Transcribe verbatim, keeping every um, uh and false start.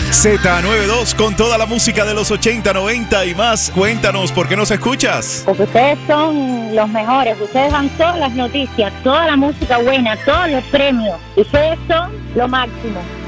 Z noventa y dos con toda la música de los ochenta, noventa y más. Cuéntanos, ¿por qué nos escuchas? Porque ustedes son los mejores. Ustedes dan todas las noticias, toda la música buena, todos los premios. Ustedes son lo máximo.